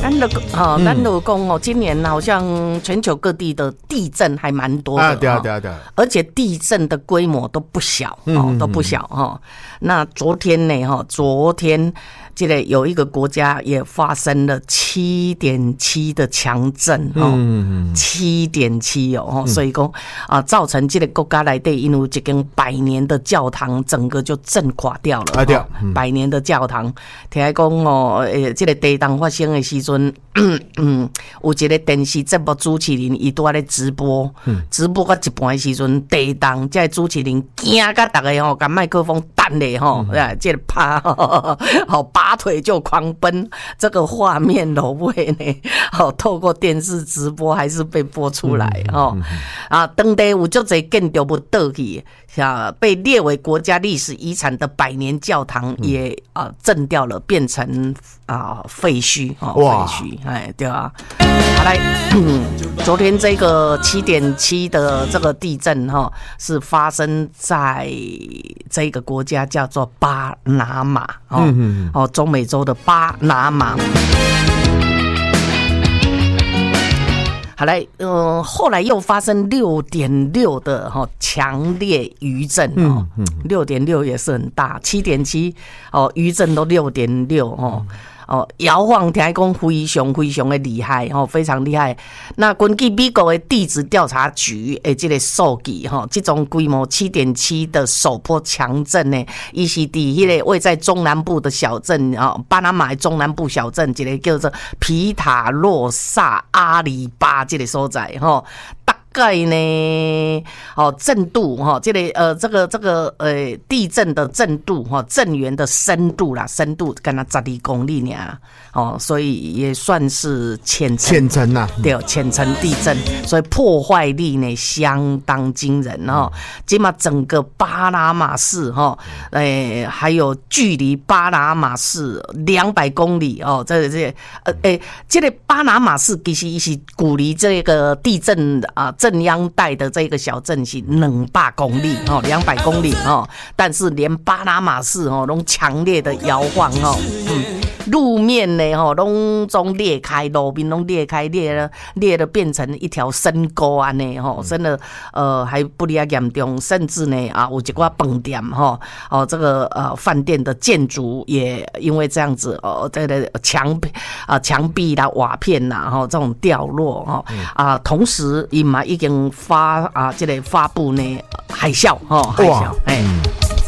咱就讲今年好像全球各地的地震还蛮多的对， 而且地震的规模都不小都不小那昨天呢昨天这个有一个国家也发生了7.7的强震7.7所以讲造成这个国家内底因为一间100年的教堂整个就震垮掉了100年的教堂，听讲这个地震发生的时阵有一个电视节目主持人伊拄仔咧直播到一半的时阵地震，这个主持人惊甲大家甲麦克风弹咧这个怕拔腿就狂奔，这个画面都会呢透过电视直播还是被播出来当地有足侪建筑物倒去被列为国家历史遗产的100年教堂也震掉了，变成废墟对啊。好来昨天这个7.7的这个地震是发生在这个国家叫做巴拿马中美洲的巴拿马。好来，后来又发生6.6的强烈余震6.6也是很大，7.7余震都6.6摇晃听讲非常非常的厉害非常厉害。那根据美国的地质调查局的这个数据这种规模7.7的首波强震呢，伊是伫迄个位在中南部的小镇巴拿马的中南部小镇一个叫做皮塔洛萨阿里巴这个所在大概呢震度这个地震的震度震源的深度跟它12公里所以也算是浅层对，浅层地震，所以破坏力呢相当惊人今嘛整个巴拿马市还有距离巴拿马市200公里这个巴拿马市其实是距离这个地震震央带的这个小镇是200公里200公里但是连巴拿马市都强烈的摇晃路面呢拢总裂开，路面拢裂开，裂了变成一条深沟安尼真的还不离严重，甚至呢有一寡饭店这个饭店的建筑也因为这样子这个墙壁啦瓦片啦这种掉落同时伊嘛已经这个发布呢海啸